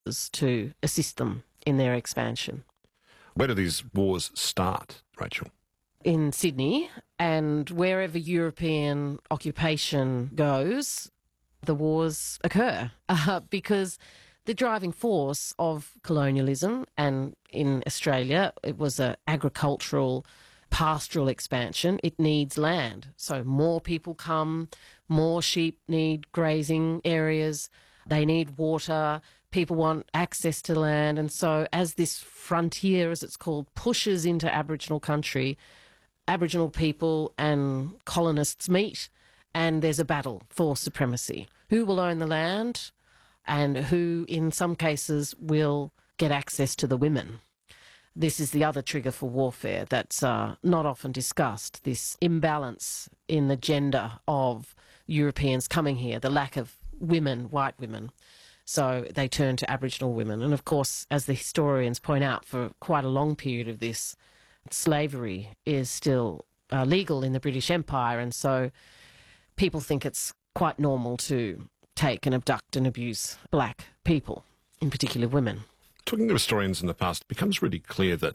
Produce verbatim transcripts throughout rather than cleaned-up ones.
to assist them in their expansion. Where do these wars start, Rachel? In Sydney, and wherever European occupation goes, the wars occur uh, because the driving force of colonialism, and in Australia it was an agricultural, pastoral expansion. It needs land. So more people come, more sheep need grazing areas, they need water, people want access to land. And so as this frontier, as it's called, pushes into Aboriginal country, Aboriginal people and colonists meet, and there's a battle for supremacy. Who will own the land and who, in some cases, will get access to the women? This is the other trigger for warfare that's uh, not often discussed, this imbalance in the gender of Europeans coming here, the lack of women, white women. So they turn to Aboriginal women. And of course, as the historians point out, for quite a long period of this, slavery is still uh, legal in the British Empire, and so people think it's quite normal to take and abduct and abuse black people, in particular women. Talking to historians in the past, it becomes really clear that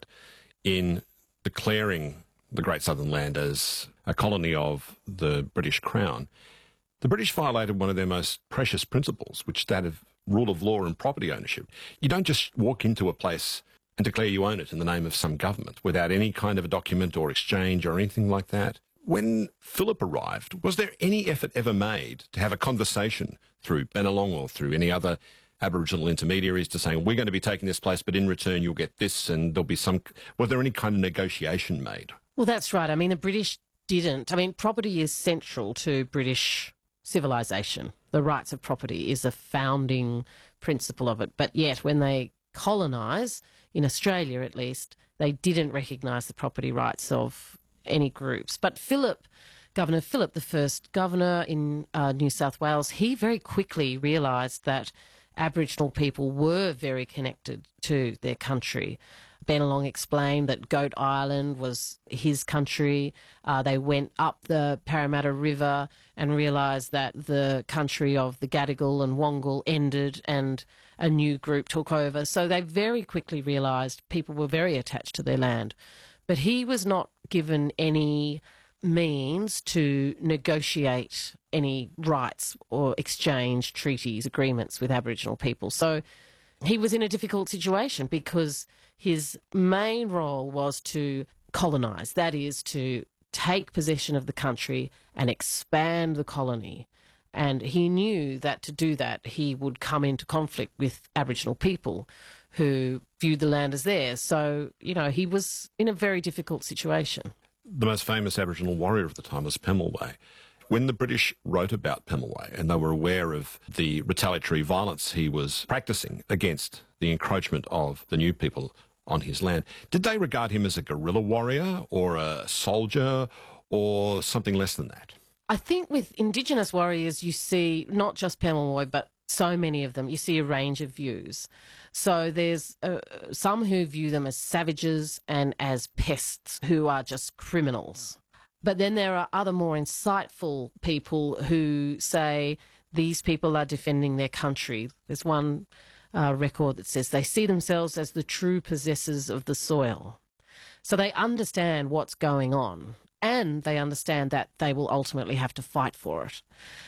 in declaring the Great Southern Land as a colony of the British Crown, the British violated one of their most precious principles, which is that of rule of law and property ownership. You don't just walk into a place and declare you own it in the name of some government without any kind of a document or exchange or anything like that. When Phillip arrived, was there any effort ever made to have a conversation through Bennelong or through any other Aboriginal intermediaries to saying, we're going to be taking this place, but in return you'll get this, and there'll be some... Was there any kind of negotiation made? Well, that's right. I mean, the British didn't. I mean, property is central to British civilization. The rights of property is a founding principle of it. But yet, when they colonise, in Australia at least, they didn't recognise the property rights of any groups. But Phillip, Governor Phillip, the first governor in uh, New South Wales, he very quickly realised that Aboriginal people were very connected to their country. Bennelong explained that Goat Island was his country. Uh, they went up the Parramatta River and realised that the country of the Gadigal and Wongal ended and a new group took over. So they very quickly realised people were very attached to their land. But he was not given any means to negotiate any rights or exchange treaties, agreements with Aboriginal people. So he was in a difficult situation because his main role was to colonise, that is, to take possession of the country and expand the colony. And he knew that to do that, he would come into conflict with Aboriginal people who viewed the land as theirs. So, you know, he was in a very difficult situation. The most famous Aboriginal warrior of the time was Pemulwuy. When the British wrote about Pemulwuy and they were aware of the retaliatory violence he was practising against the encroachment of the new people on his land, did they regard him as a guerrilla warrior or a soldier or something less than that? I think with Indigenous warriors you see not just Pemulwuy but so many of them, you see a range of views. So there's uh, some who view them as savages and as pests who are just criminals. But then there are other more insightful people who say these people are defending their country. There's one uh, record that says they see themselves as the true possessors of the soil. So they understand what's going on and they understand that they will ultimately have to fight for it.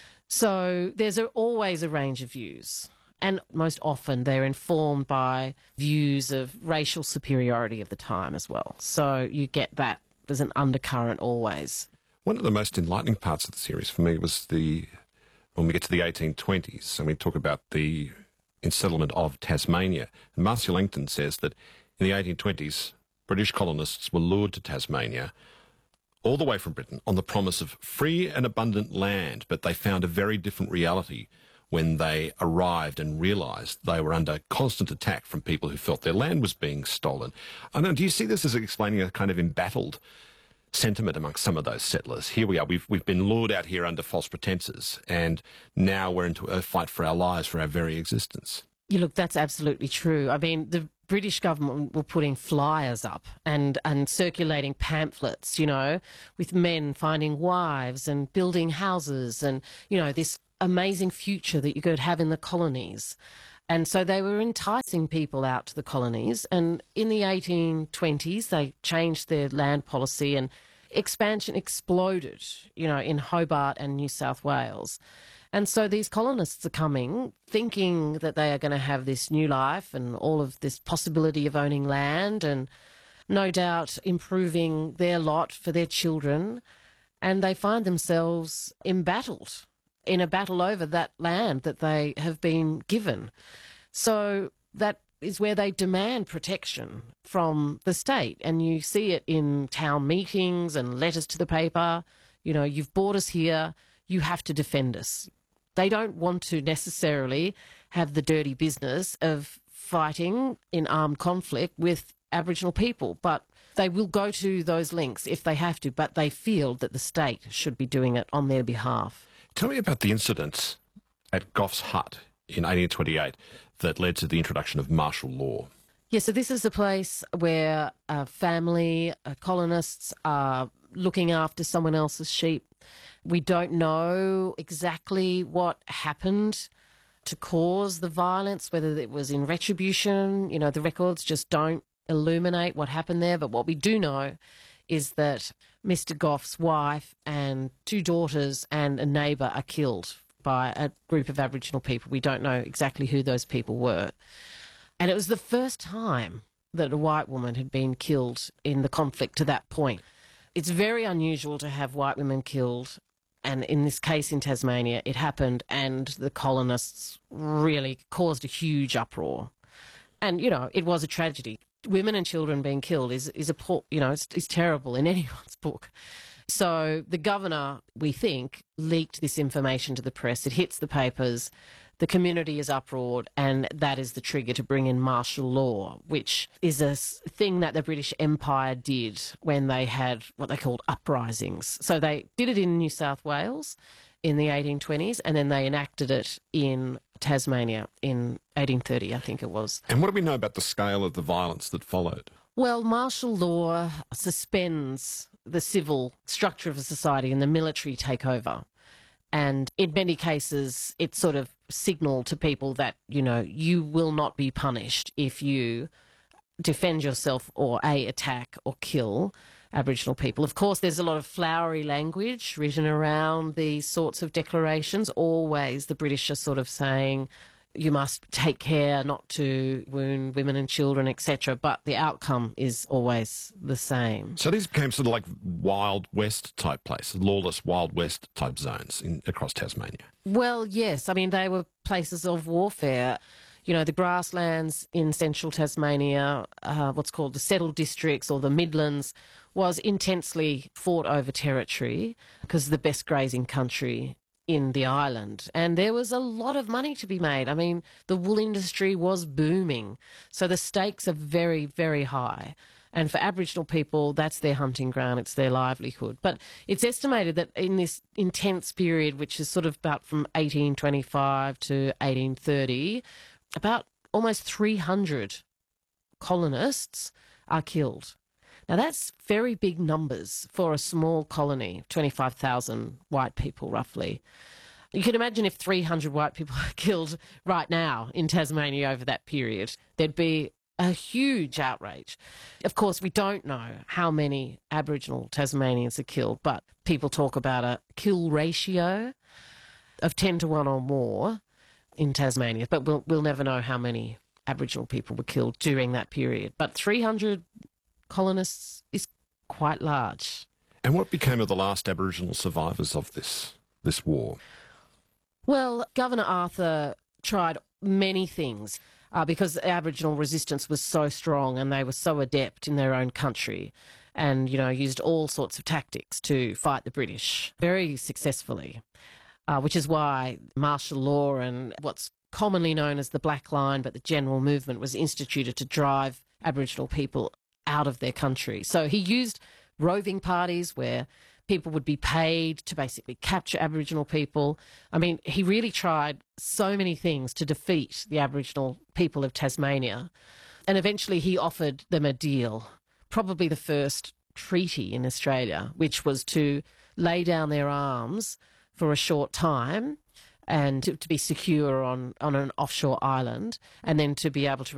So there's a, always a range of views. And most often they're informed by views of racial superiority of the time as well. So you get that. There's an undercurrent always. One of the most enlightening parts of the series for me was the when we get to the eighteen twenties and we talk about the settlement of Tasmania. And Marcia Langton says that in the eighteen twenties, British colonists were lured to Tasmania all the way from Britain on the promise of free and abundant land, but they found a very different reality when they arrived and realised they were under constant attack from people who felt their land was being stolen. I know, do you see this as explaining a kind of embattled sentiment amongst some of those settlers? Here we are, we've, we've been lured out here under false pretences, and now we're into a fight for our lives, for our very existence. Yeah, look, that's absolutely true. I mean, the British government were putting flyers up and, and circulating pamphlets, you know, with men finding wives and building houses and, you know, this amazing future that you could have in the colonies. And so they were enticing people out to the colonies. And in the eighteen twenties, they changed their land policy and expansion exploded, you know, in Hobart and New South Wales. And so these colonists are coming thinking that they are going to have this new life and all of this possibility of owning land and no doubt improving their lot for their children. And they find themselves embattled in a battle over that land that they have been given. So that is where they demand protection from the state. And you see it in town meetings and letters to the paper. You know, you've brought us here, you have to defend us. They don't want to necessarily have the dirty business of fighting in armed conflict with Aboriginal people, but they will go to those lengths if they have to, but they feel that the state should be doing it on their behalf. Tell me about the incident at Goff's Hut in eighteen twenty-eight that led to the introduction of martial law. Yeah, so this is a place where a family, uh, colonists are looking after someone else's sheep. We don't know exactly what happened to cause the violence, whether it was in retribution. You know, the records just don't illuminate what happened there. But what we do know is that Mister Goff's wife and two daughters and a neighbour are killed by a group of Aboriginal people. We don't know exactly who those people were. And it was the first time that a white woman had been killed in the conflict to that point. It's very unusual to have white women killed. And in this case in Tasmania, it happened and the colonists really caused a huge uproar. And, you know, it was a tragedy. Women and children being killed is, is a poor, you know, it's, it's terrible in anyone's book. So the governor, we think, leaked this information to the press. It hits the papers. The community is uproared, and that is the trigger to bring in martial law, which is a thing that the British Empire did when they had what they called uprisings. So they did it in New South Wales in the eighteen twenties, and then they enacted it in Tasmania in eighteen thirty, I think it was. And what do we know about the scale of the violence that followed? Well, martial law suspends the civil structure of a society and the military take over. And in many cases, it sort of signalled to people that, you know, you will not be punished if you defend yourself or, A, attack or kill Aboriginal people. Of course, there's a lot of flowery language written around these sorts of declarations. Always the British are sort of saying you must take care not to wound women and children, et cetera. But the outcome is always the same. So these became sort of like Wild West type places, lawless Wild West type zones in, across Tasmania. Well, yes. I mean, they were places of warfare. You know, the grasslands in central Tasmania, uh, what's called the settled districts or the Midlands, was intensely fought over territory because the best grazing country in the island. And there was a lot of money to be made. I mean, the wool industry was booming. So the stakes are very, very high. And for Aboriginal people, that's their hunting ground, it's their livelihood. But it's estimated that in this intense period, which is sort of about from eighteen twenty-five to eighteen thirty, about almost three hundred colonists are killed. Now, that's very big numbers for a small colony, twenty-five thousand white people roughly. You can imagine if three hundred white people are killed right now in Tasmania over that period, there'd be a huge outrage. Of course, we don't know how many Aboriginal Tasmanians are killed, but people talk about a kill ratio of ten to one or more in Tasmania, but we'll, we'll never know how many Aboriginal people were killed during that period. But three hundred colonists is quite large. And what became of the last Aboriginal survivors of this this war? Well, Governor Arthur tried many things uh, because Aboriginal resistance was so strong and they were so adept in their own country and, you know, used all sorts of tactics to fight the British very successfully, uh, which is why martial law and what's commonly known as the Black Line, but the general movement, was instituted to drive Aboriginal people out of their country. So he used roving parties where people would be paid to basically capture Aboriginal people. I mean, he really tried so many things to defeat the Aboriginal people of Tasmania. And eventually he offered them a deal, probably the first treaty in Australia, which was to lay down their arms for a short time and to, to be secure on, on an offshore island, and then to be able to